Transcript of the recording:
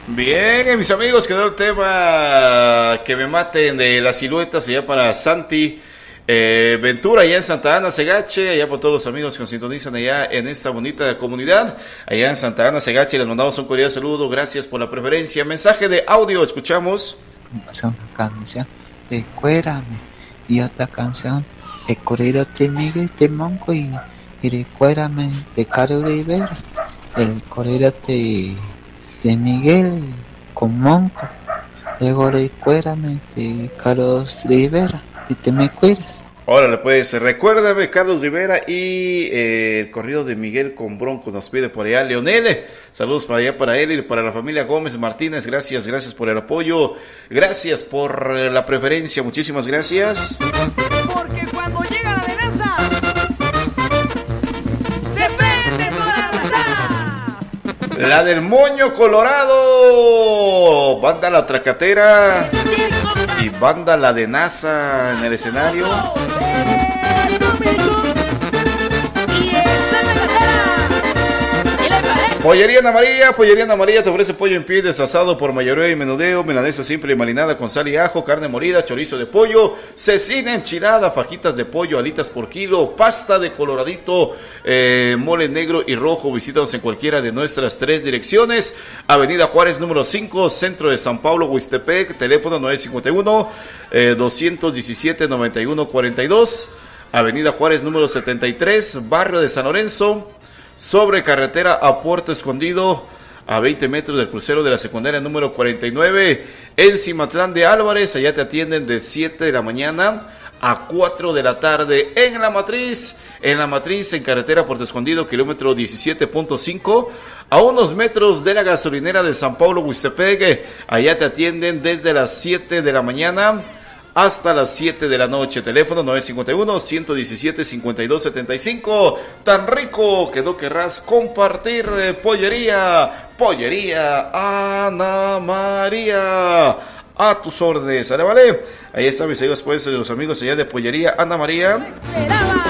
Bien, mis amigos, quedó el tema que me maten de las siluetas allá para Santi Ventura, allá en Santa Ana, Segache, allá por todos los amigos que nos sintonizan allá en esta bonita comunidad, allá en Santa Ana, Segache, les mandamos un cordial saludo, gracias por la preferencia. Mensaje de audio, escuchamos. Una canción de Recuérdame y otra canción de Correo de Miguel de Monco y Recuérdame de Carlos Rivera, el Correo de Miguel con Monco, luego Recuérdame de Carlos Rivera y te me cuidas. Órale, pues, recuérdame, Carlos Rivera y el corrido de Miguel con Bronco nos pide por allá Leonel. Saludos para allá, para él y para la familia Gómez Martínez. Gracias por el apoyo. Gracias por la preferencia. Muchísimas gracias. Porque cuando llega la amenaza, se prende toda la raza. La del Moño Colorado. Banda La Tracatera y banda La de NASA en el escenario. Pollería Ana María te ofrece pollo en pie desasado por mayoreo y menudeo, milanesa simple y marinada con sal y ajo, carne molida, chorizo de pollo, cecina enchilada, fajitas de pollo, alitas por kilo, pasta de coloradito, mole negro y rojo. Visítanos en cualquiera de nuestras 3 direcciones. Avenida Juárez número 5, centro de San Pablo, Huistepec, teléfono 951-217-9142. Avenida Juárez número 73, barrio de San Lorenzo, sobre carretera a Puerto Escondido, a 20 metros del crucero de la secundaria número 49, en Cimatlán de Álvarez. Allá te atienden de 7 de la mañana a 4 de la tarde. En la matriz, en carretera Puerto Escondido, kilómetro 17.5, a unos metros de la gasolinera de San Pablo, Huistepec. Allá te atienden desde las 7 de la mañana hasta las 7 de la noche. Teléfono 951-117-5275. Tan rico que no querrás compartir. Pollería Ana María. A tus órdenes. ¿Vale? Ahí están mis amigos, pues, los amigos allá de Pollería Ana María.